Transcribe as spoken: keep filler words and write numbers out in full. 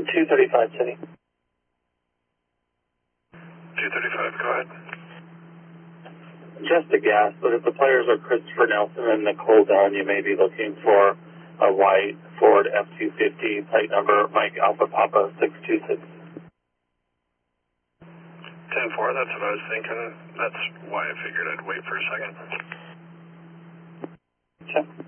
two thirty-five City. two thirty-five, go ahead. Just a guess, but if the players are Christopher Nelson and Nicole Dunn, you may be looking for a white Ford F two fifty, plate number Mike Alpha Papa six two six. ten four, that's what I was thinking. That's why I figured I'd wait for a second. Okay.